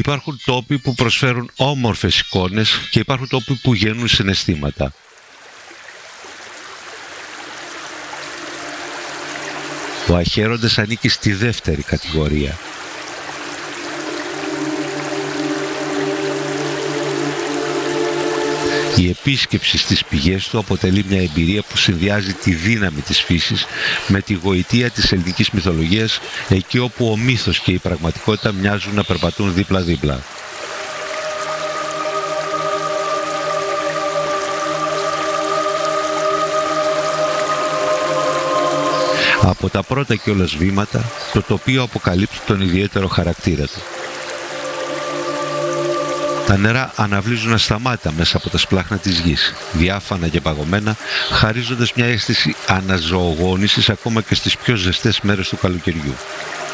Υπάρχουν τόποι που προσφέρουν όμορφες εικόνες και υπάρχουν τόποι που γεννούν συναισθήματα. Ο Αχαίροντας ανήκει στη δεύτερη κατηγορία. Η επίσκεψη στις πηγές του αποτελεί μια εμπειρία που συνδυάζει τη δύναμη της φύσης με τη γοητεία της ελληνικής μυθολογίας, εκεί όπου ο μύθος και η πραγματικότητα μοιάζουν να περπατούν δίπλα-δίπλα. Από τα πρώτα κιόλας βήματα, το τοπίο αποκαλύπτει τον ιδιαίτερο χαρακτήρα του. Τα νερά αναβλύζουν ασταμάτητα μέσα από τα σπλάχνα της γης, διάφανα και παγωμένα, χαρίζοντας μια αίσθηση αναζωογόνησης ακόμα και στις πιο ζεστές μέρες του καλοκαιριού.